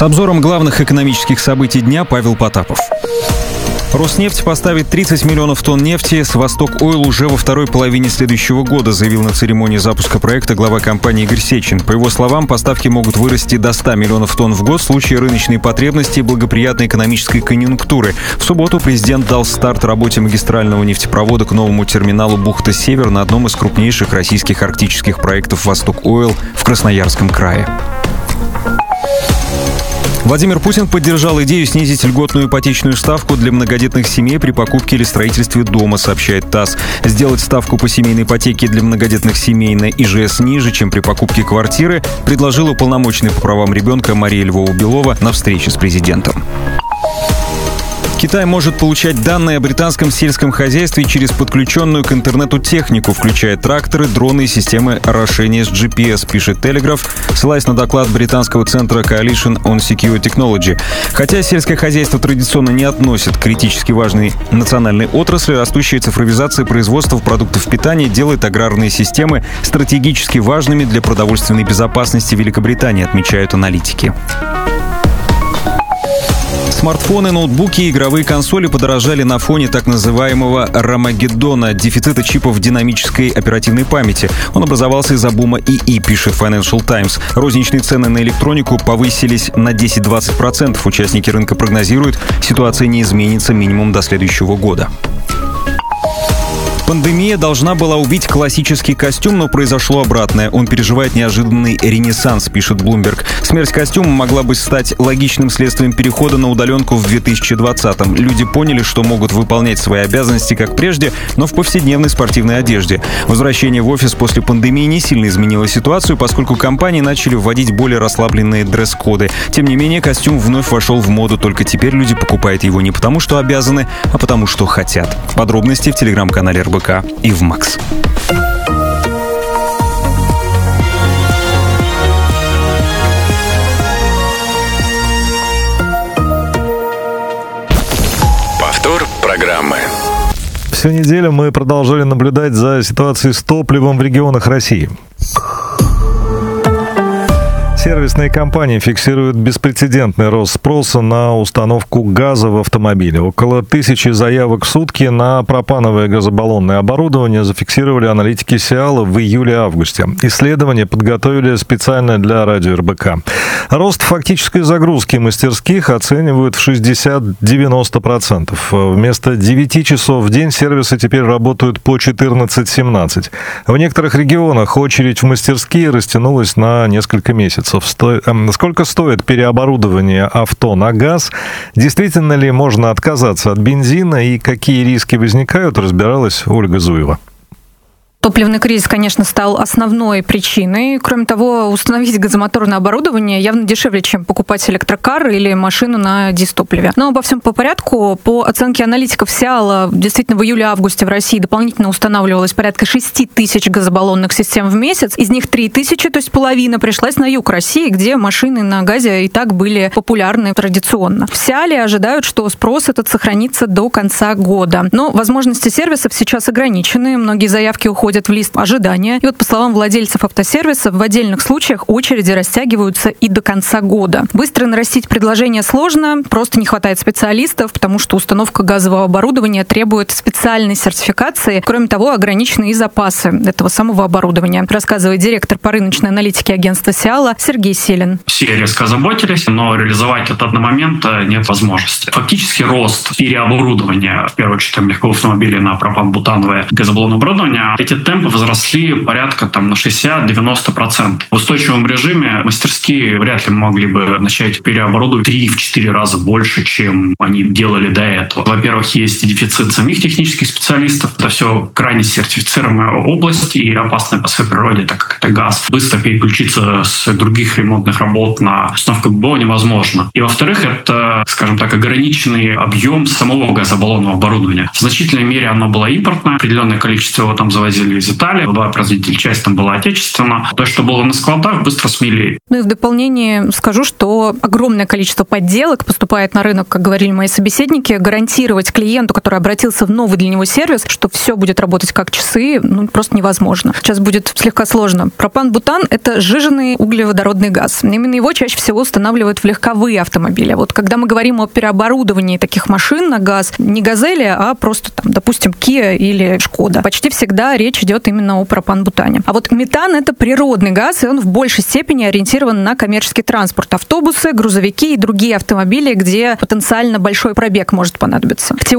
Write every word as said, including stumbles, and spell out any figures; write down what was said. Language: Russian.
обзором главных экономических событий дня Павел Потапов. Роснефть поставит тридцать миллионов тонн нефти с Восток Ойл уже во второй половине следующего года, заявил на церемонии запуска проекта глава компании Игорь Сечин. По его словам, поставки могут вырасти до ста миллионов тонн в год в случае рыночной потребности и благоприятной экономической конъюнктуры. В субботу президент дал старт работе магистрального нефтепровода к новому терминалу «Бухта-Север» на одном из крупнейших российских арктических проектов «Восток Ойл» в Красноярском крае. Владимир Путин поддержал идею снизить льготную ипотечную ставку для многодетных семей при покупке или строительстве дома, сообщает ТАСС. Сделать ставку по семейной ипотеке для многодетных семей на ИЖС ниже, чем при покупке квартиры, предложила уполномоченный по правам ребенка Мария Львова-Белова на встрече с президентом. Китай может получать данные о британском сельском хозяйстве через подключенную к интернету технику, включая тракторы, дроны и системы орошения с джи пи эс, пишет Telegraph, ссылаясь на доклад британского центра Coalition on Secure Technology. Хотя сельское хозяйство традиционно не относит к критически важной национальной отрасли, растущая цифровизация производства продуктов питания делает аграрные системы стратегически важными для продовольственной безопасности Великобритании, отмечают аналитики. Смартфоны, ноутбуки и игровые консоли подорожали на фоне так называемого «Рамагеддона» — дефицита чипов динамической оперативной памяти. Он образовался из-за бума ИИ, пишет Financial Times. Розничные цены на электронику повысились на десять-двадцать процентов. Участники рынка прогнозируют, ситуация не изменится минимум до следующего года. Пандемия должна была убить классический костюм, но произошло обратное. Он переживает неожиданный ренессанс, пишет Bloomberg. Смерть костюма могла бы стать логичным следствием перехода на удаленку в две тысячи двадцатом. Люди поняли, что могут выполнять свои обязанности как прежде, но в повседневной спортивной одежде. Возвращение в офис после пандемии не сильно изменило ситуацию, поскольку компании начали вводить более расслабленные дресс-коды. Тем не менее, костюм вновь вошел в моду, только теперь люди покупают его не потому, что обязаны, а потому, что хотят. Подробности в телеграм-канале эр бэ ка и в Макс. Повтор программы. Всю неделю мы продолжали наблюдать за ситуацией с топливом в регионах России. Сервисные компании фиксируют беспрецедентный рост спроса на установку газа в автомобиле. Около тысячи заявок в сутки на пропановое газобаллонное оборудование зафиксировали аналитики Сиала в июле-августе. Исследование подготовили специально для радио эр бэ ка. Рост фактической загрузки мастерских оценивают в шестьдесят-девяносто процентов. Вместо девяти часов в день сервисы теперь работают по четырнадцать-семнадцать. В некоторых регионах очередь в мастерские растянулась на несколько месяцев. Сто... Сколько стоит переоборудование авто на газ? Действительно ли можно отказаться от бензина и какие риски возникают, разбиралась Ольга Зуева. Топливный кризис, конечно, стал основной причиной. Кроме того, установить газомоторное оборудование явно дешевле, чем покупать электрокар или машину на дизтопливе. Но обо всем по порядку. По оценке аналитиков Сиала, действительно, в июле-августе в России дополнительно устанавливалось порядка шесть тысяч газобаллонных систем в месяц. Из них три тысячи, то есть половина, пришлась на юг России, где машины на газе и так были популярны традиционно. В Сиале ожидают, что спрос этот сохранится до конца года. Но возможности сервисов сейчас ограничены. Многие заявки уходят в лист ожидания. И вот, по словам владельцев автосервисов, в отдельных случаях очереди растягиваются и до конца года. Быстро нарастить предложение сложно, просто не хватает специалистов, потому что установка газового оборудования требует специальной сертификации. Кроме того, ограничены и запасы этого самого оборудования, рассказывает директор по рыночной аналитике агентства Сиала Сергей Селин. Все резко озаботились, но реализовать это на момент нет возможности. Фактически рост переоборудования, в первую очередь, легковых автомобилей на пропан-бутановое газобаллонное оборудование, эти темпы возросли порядка там, на шестьдесят-девяносто процентов. В устойчивом режиме мастерские вряд ли могли бы начать переоборудовать три-четыре раза больше, чем они делали до этого. Во-первых, есть дефицит самих технических специалистов. Это все крайне сертифицированная область и опасная по своей природе, так как это газ. Быстро переключиться с других ремонтных работ на установку ГБО невозможно. И во-вторых, это, скажем так, ограниченный объем самого газобаллонного оборудования. В значительной мере оно было импортное. Определенное количество его там завозили производились в Италии, два производителя, часть там была отечественная. То, что было на складах, быстро смели. Ну и в дополнение скажу, что огромное количество подделок поступает на рынок, как говорили мои собеседники. Гарантировать клиенту, который обратился в новый для него сервис, что все будет работать как часы, ну, просто невозможно. Сейчас будет слегка сложно. Пропан-бутан — это сжиженный углеводородный газ. Именно его чаще всего устанавливают в легковые автомобили. Вот когда мы говорим о переоборудовании таких машин на газ, не «Газели», а просто, там, допустим, Kia или Шкода, почти всегда речь идет именно о пропан-бутане. А вот метан — это природный газ, и он в большей степени ориентирован на коммерческий транспорт. Автобусы, грузовики и другие автомобили, где потенциально большой пробег может понадобиться.